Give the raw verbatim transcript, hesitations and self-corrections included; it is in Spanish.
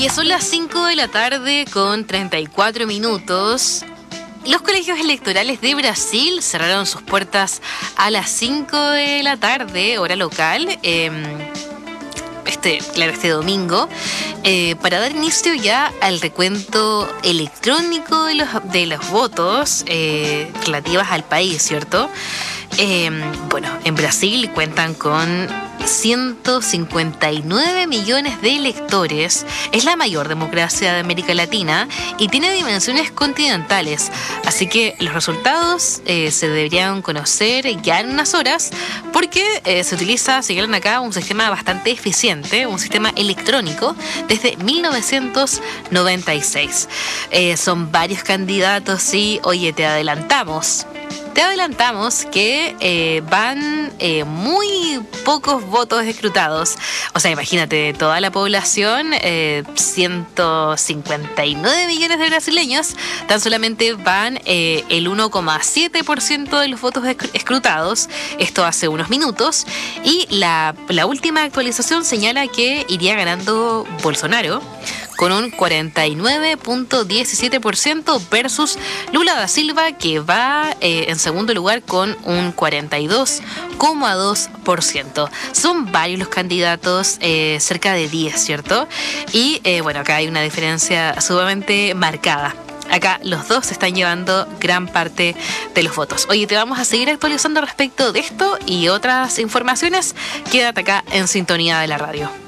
Oye, son las cinco de la tarde con treinta y cuatro minutos. Los colegios electorales de Brasil cerraron sus puertas a las cinco de la tarde, hora local, eh, este, claro, este domingo, eh, para dar inicio ya al recuento electrónico de los, de los votos eh, relativas al país, ¿cierto? Eh, bueno, en Brasil cuentan con ciento cincuenta y nueve millones de electores. Es la mayor democracia de América Latina y tiene dimensiones continentales. Así que los resultados eh, se deberían conocer ya en unas horas porque eh, se utiliza, señalan acá, un sistema bastante eficiente, un sistema electrónico desde mil novecientos noventa y seis. Eh, son varios candidatos y, oye, te adelantamos. Te adelantamos que eh, van eh, muy pocos votos escrutados. O sea, imagínate, de toda la población, eh, ciento cincuenta y nueve millones de brasileños, tan solamente van eh, el uno coma siete por ciento de los votos escrutados. Esto hace unos minutos. Y la, la última actualización señala que iría ganando Bolsonaro con un cuarenta y nueve punto diecisiete por ciento versus Lula da Silva, que va eh, en segundo lugar con un cuarenta y dos coma dos por ciento. Son varios los candidatos, eh, cerca de diez, ¿cierto? Y eh, bueno, acá hay una diferencia sumamente marcada. Acá los dos se están llevando gran parte de los votos. Oye, te vamos a seguir actualizando respecto de esto y otras informaciones. Quédate acá en sintonía de la radio.